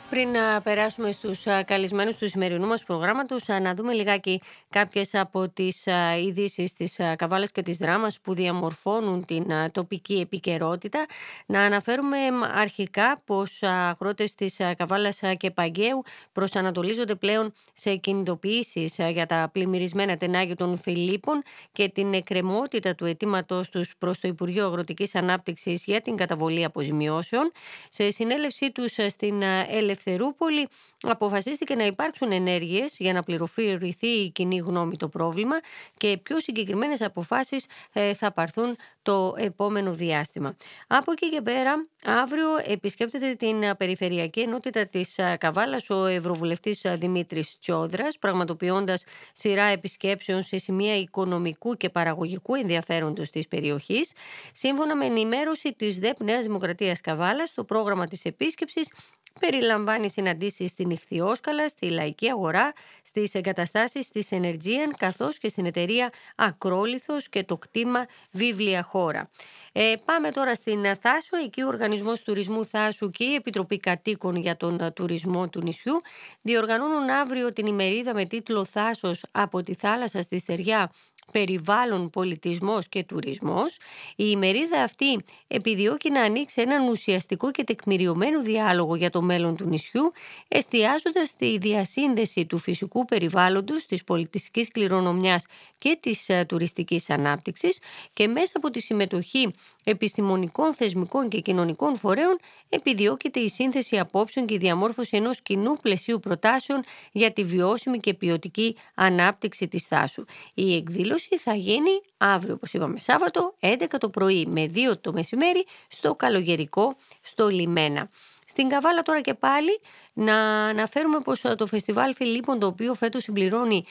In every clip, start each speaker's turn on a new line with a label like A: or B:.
A: Πριν περάσουμε στους καλεσμένους του σημερινού μας προγράμματος, να δούμε λιγάκι κάποιες από τις ειδήσεις της Καβάλας και της Δράμας που διαμορφώνουν την τοπική επικαιρότητα. Να αναφέρουμε αρχικά πως αγρότες της Καβάλας και Παγκαίου προσανατολίζονται πλέον σε κινητοποιήσεις για τα πλημμυρισμένα τενάγια των Φιλίππων και την εκκρεμότητα του αιτήματός τους προς το Υπουργείο Αγροτικής Ανάπτυξης για την καταβολή αποζημιώσεων. Σε συνέλευσή τους στην Ελευθερούπολη αποφασίστηκε να υπάρξουν ενέργειες για να πληροφορηθεί η κοινή γνώμη το πρόβλημα και πιο συγκεκριμένες αποφάσεις θα πάρθουν το επόμενο διάστημα. Από εκεί και πέρα, αύριο επισκέπτεται την Περιφερειακή Ενότητα της Καβάλας ο Ευρωβουλευτής Δημήτρης Τσιόδρας, πραγματοποιώντας σειρά επισκέψεων σε σημεία οικονομικού και παραγωγικού ενδιαφέροντος της περιοχής. Σύμφωνα με ενημέρωση της ΔΕΠ Νέας Δημοκρατίας Καβάλας, το πρόγραμμα της επίσκεψης περιλαμβάνει συναντήσεις στην Ιχθυόσκαλα, στη Λαϊκή Αγορά, στις εγκαταστάσεις της Energean καθώς και στην εταιρεία Ακρόλιθος και το κτήμα Βίβλια Χώρα. Πάμε τώρα στην Θάσο. Εκεί ο Οργανισμός Τουρισμού Θάσου και η Επιτροπή Κατοίκων για τον Τουρισμό του νησιού διοργανώνουν αύριο την ημερίδα με τίτλο «Θάσος από τη θάλασσα στη στεριά. Περιβάλλον, πολιτισμός και τουρισμός». Η ημερίδα αυτή επιδιώκει να ανοίξει έναν ουσιαστικό και τεκμηριωμένο διάλογο για το μέλλον του νησιού, εστιάζοντας στη διασύνδεση του φυσικού περιβάλλοντος, της πολιτιστικής κληρονομιάς και της τουριστικής ανάπτυξης και μέσα από τη συμμετοχή επιστημονικών, θεσμικών και κοινωνικών φορέων επιδιώκεται η σύνθεση απόψεων και η διαμόρφωση ενός κοινού πλαισίου προτάσεων για τη βιώσιμη και ποιοτική ανάπτυξη της Θάσου. Η εκδήλωση θα γίνει αύριο, όπως είπαμε, Σάββατο, 11 το πρωί με 2 το μεσημέρι, στο Καλογερικό, στο Λιμένα. Στην Καβάλα τώρα και πάλι να αναφέρουμε πως το Φεστιβάλ Φιλίππων, το οποίο φέτος συμπληρώνει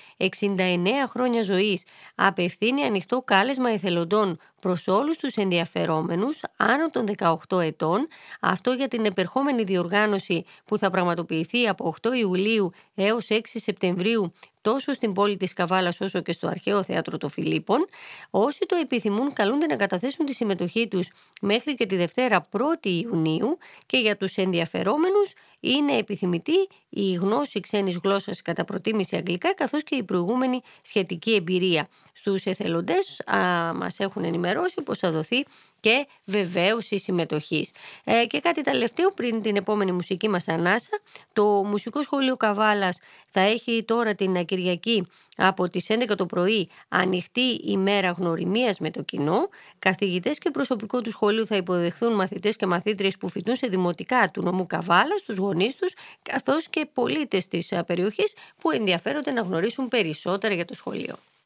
A: 69 χρόνια ζωής, απευθύνει ανοιχτό κάλεσμα εθελοντών προς όλους τους ενδιαφερόμενους άνω των 18 ετών. Αυτό για την επερχόμενη διοργάνωση που θα πραγματοποιηθεί από 8 Ιουλίου έως 6 Σεπτεμβρίου τόσο στην πόλη της Καβάλας όσο και στο Αρχαίο Θέατρο των Φιλίππων. Όσοι το επιθυμούν καλούνται να καταθέσουν τη συμμετοχή τους μέχρι και τη Δευτέρα 1η Ιουνίου και για τους ενδιαφερόμενους είναι επιθυμητή η γνώση ξένης γλώσσας κατά προτίμηση αγγλικά καθώς και η προηγούμενη σχετική εμπειρία. Στους εθελοντές μας έχουν ενημερώσει πως θα δοθεί και βεβαίωση συμμετοχής. Και κάτι τελευταίο πριν την επόμενη μουσική μας ανάσα, το Μουσικό Σχολείο Καβάλας θα έχει τώρα την Κυριακή από τις 11 το πρωί ανοιχτή ημέρα γνωριμίας με το κοινό. Καθηγητές και προσωπικό του σχολείου θα υποδεχθούν μαθητές και μαθήτριες που φοιτούν σε δημοτικά του νομού Καβάλας, τους γονείς τους, καθώς και πολίτες της περιοχής που ενδιαφέρονται να γνωρίσουν περισσότερα για το σχολείο.